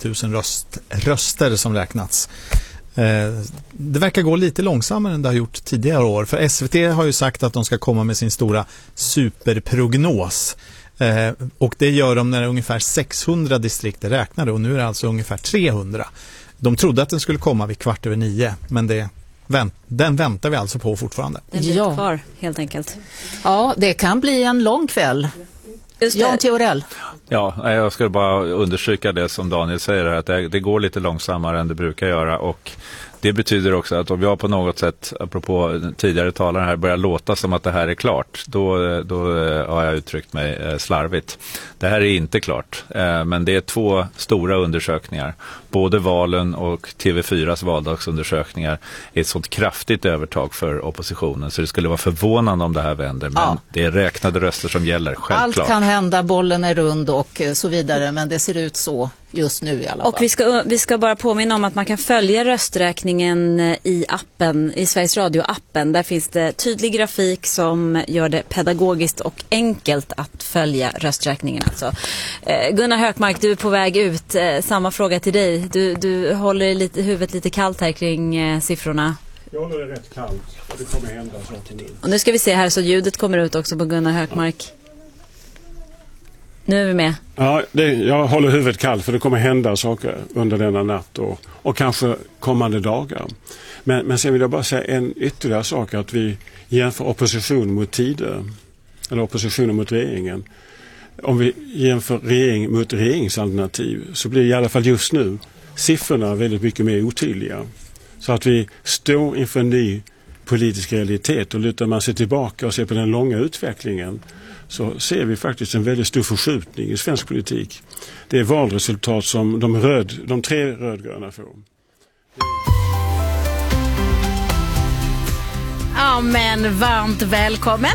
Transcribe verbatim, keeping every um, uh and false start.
tusen röst, röster som räknats. Det verkar gå lite långsammare än det har gjort tidigare år. För S V T har ju sagt att de ska komma med sin stora superprognos. Och det gör de när ungefär sexhundra distrikt är räknade. Och nu är det alltså ungefär trehundra. De trodde att den skulle komma vid kvart över nio. Men det, den väntar vi alltså på fortfarande. Den blir ja. kvar helt enkelt. Ja, det kan bli en lång kväll. Jan Theorell. Ja, jag skulle bara understryka det som Daniel säger, att det, det går lite långsammare än det brukar göra, och det betyder också att om jag på något sätt, apropå tidigare talare här, börjar låta som att det här är klart, då, då har jag uttryckt mig slarvigt. Det här är inte klart, men det är två stora undersökningar. Både Valen och T V fyras valdagsundersökningar är ett sånt kraftigt övertag för oppositionen, så det skulle vara förvånande om det här vänder, men ja. det är räknade röster som gäller, självklart. Allt kan hända, bollen är rund och så vidare, men det ser ut så just nu i alla fall. Och vi ska, vi ska bara påminna om att man kan följa rösträkningen i appen, i Sveriges Radio-appen. Där finns det tydlig grafik som gör det pedagogiskt och enkelt att följa rösträkningen. Alltså. Eh, Gunnar Hökmark, du är på väg ut. Eh, samma fråga till dig. Du, du håller lite, huvudet lite kallt här kring eh, siffrorna. Jag håller det rätt kallt och det kommer hända saker nu. Och nu ska vi se här så ljudet kommer ut också på Gunnar Hökmark. Nu är vi med. Ja, det, jag håller huvudet kallt för det kommer hända saker under denna natt och, och kanske kommande dagar. Men, men sen vill jag bara säga en ytterligare sak, att vi jämför opposition mot tider, eller opposition mot regeringen. Om vi jämför regering mot regeringsalternativ så blir i alla fall just nu siffrorna väldigt mycket mer otydliga. Så att vi står inför en ny politisk realitet, och lutar man sig tillbaka och ser på den långa utvecklingen så ser vi faktiskt en väldigt stor förskjutning i svensk politik. Det är valresultat som de, röd, de tre rödgröna får. Ja, men varmt välkommen